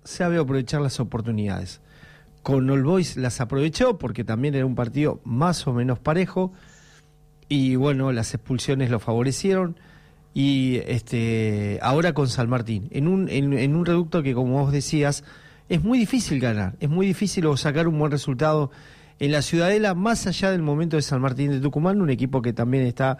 sabe aprovechar las oportunidades. Con All Boys las aprovechó porque también era un partido más o menos parejo y bueno, las expulsiones lo favorecieron. Y ahora con San Martín, en un reducto que, como vos decías, es muy difícil ganar, es muy difícil sacar un buen resultado en la Ciudadela, más allá del momento de San Martín de Tucumán, un equipo que también está,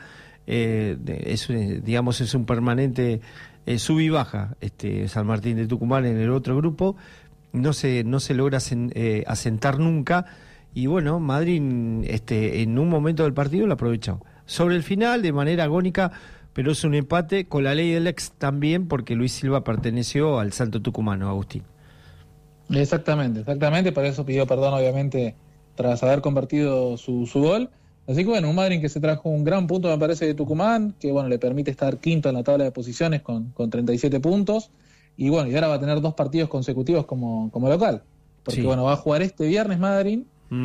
es un permanente sub y baja, San Martín de Tucumán en el otro grupo, no se logra asentar nunca, y bueno, Madrid en un momento del partido lo aprovechó. Sobre el final, de manera agónica, pero es un empate con la ley del ex también, porque Luis Silva perteneció al Santo Tucumano, Agustín. Exactamente, para eso pidió perdón, obviamente, tras haber convertido su gol. Así que bueno, un Madrid que se trajo un gran punto, me parece, de Tucumán, que bueno, le permite estar quinto en la tabla de posiciones con 37 puntos, y bueno, y ahora va a tener 2 partidos consecutivos como local, porque sí. Bueno, va a jugar este viernes Madrid,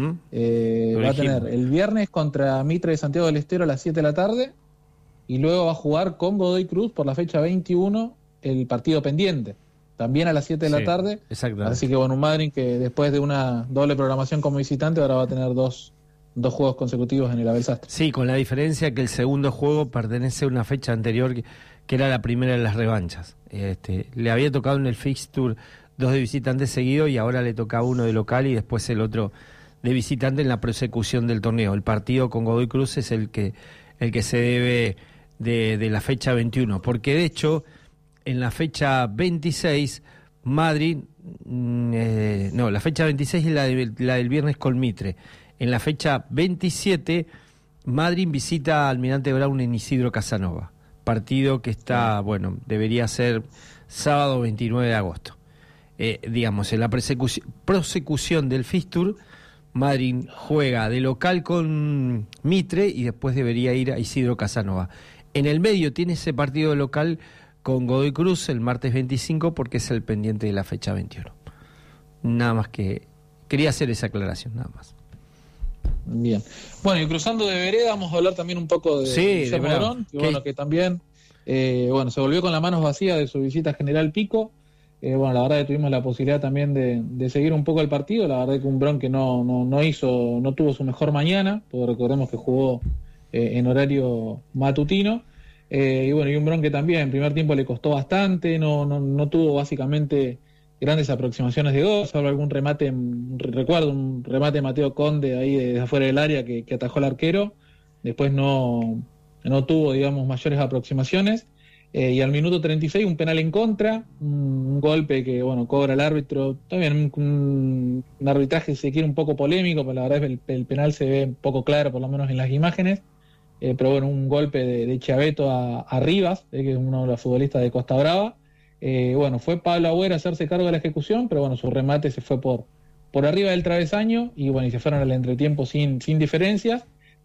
va a tener el viernes contra Mitre de Santiago del Estero a las 7 de la tarde, y luego va a jugar con Godoy Cruz por la fecha 21 el partido pendiente, también a las 7 de la tarde. Así que bueno, un Madrid que después de una doble programación como visitante ahora va a tener dos juegos consecutivos en el Abel Sastre. Sí, con la diferencia que el segundo juego pertenece a una fecha anterior que era la primera de las revanchas. Le había tocado en el fixture 2 de visitante seguido y ahora le toca uno de local y después el otro de visitante en la prosecución del torneo. El partido con Godoy Cruz es el que se debe de la fecha 21, porque de hecho en la fecha 26 Madrid, la fecha 26 es la del viernes con Mitre. En la fecha 27 Madrid visita a Almirante Brown en Isidro Casanova, partido que está, debería ser sábado 29 de agosto. En la prosecución del fixture, Madrid juega de local con Mitre y después debería ir a Isidro Casanova. En el medio tiene ese partido local con Godoy Cruz el martes 25 porque es el pendiente de la fecha 21. Nada más que quería hacer esa aclaración, nada más. Bien. Bueno, y cruzando de vereda vamos a hablar también un poco de Guillermo Morón, que también se volvió con las manos vacías de su visita a General Pico. La verdad que tuvimos la posibilidad también de seguir un poco el partido. La verdad que un Bron que no tuvo su mejor mañana, porque recordemos que jugó en horario matutino. Y un Bron que también en primer tiempo le costó bastante, no tuvo básicamente grandes aproximaciones de gol, salvo algún remate, recuerdo un remate de Mateo Conde ahí desde afuera del área que atajó el arquero. Después no tuvo, digamos, mayores aproximaciones. Y al minuto 36 un penal en contra, un golpe que cobra el árbitro, también un arbitraje se quiere un poco polémico, pero la verdad es que el penal se ve un poco claro, por lo menos en las imágenes. Pero un golpe de Chiaveto a Rivas, que es uno de los futbolistas de Costa Brava. Fue Pablo Agüero a hacerse cargo de la ejecución, pero su remate se fue por arriba del travesaño y se fueron al entretiempo sin diferencia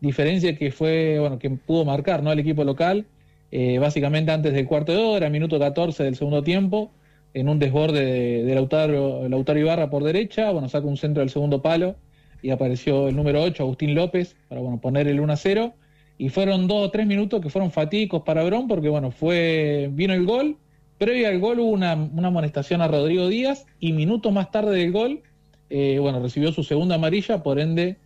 que fue, que pudo marcar, ¿no?, el equipo local, básicamente antes del cuarto de hora, minuto 14 del segundo tiempo, en un desborde de Lautaro Ibarra por derecha, saca un centro del segundo palo y apareció el número 8, Agustín López, para poner el 1-0. Y fueron 2 o 3 minutos que fueron fatídicos para Bron, porque vino el gol, previo al gol hubo una amonestación a Rodrigo Díaz, y minutos más tarde del gol, recibió su segunda amarilla, por ende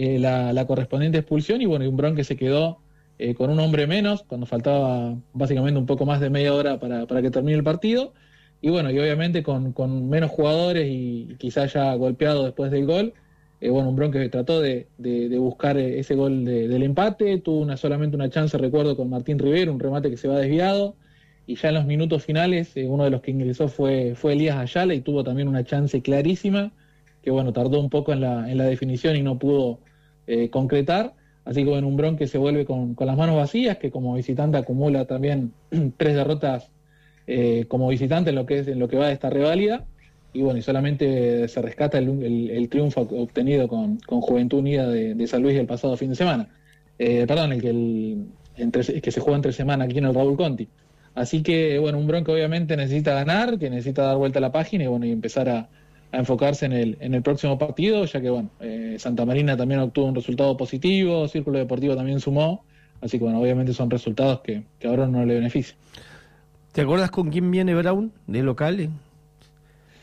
la correspondiente expulsión, y un Bron que se quedó con un hombre menos, cuando faltaba básicamente un poco más de media hora para que termine el partido, y obviamente con menos jugadores y quizás ya golpeado después del gol. Un Bron que trató de buscar ese gol del empate, tuvo solamente una chance, recuerdo, con Martín Rivero, un remate que se va desviado, y ya en los minutos finales uno de los que ingresó fue Elías Ayala, y tuvo también una chance clarísima, que tardó un poco en la definición y no pudo concretar. Así que un Bron que se vuelve con las manos vacías, que como visitante acumula también 3 derrotas como visitante en lo que va de esta reválida. Y y solamente se rescata el triunfo obtenido con Juventud Unida de San Luis el pasado fin de semana. El que se juega entre semana aquí en el Raúl Conti. Así que, un Bron que obviamente necesita ganar, que necesita dar vuelta a la página y empezar a enfocarse en el próximo partido, ya que, Santa Marina también obtuvo un resultado positivo, Círculo Deportivo también sumó, así que, obviamente son resultados que a Bron no le benefician. ¿Te acuerdas con quién viene Brown de local?